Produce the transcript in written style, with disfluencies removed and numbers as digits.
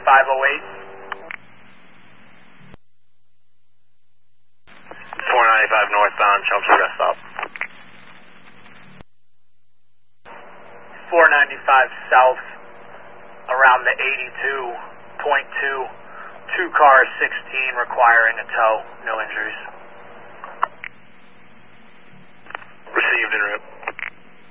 508. 495 northbound, Chelmsford rest stop. 495 south, around the 82.2, 2 cars, 16 requiring a tow, no injuries. Received en route.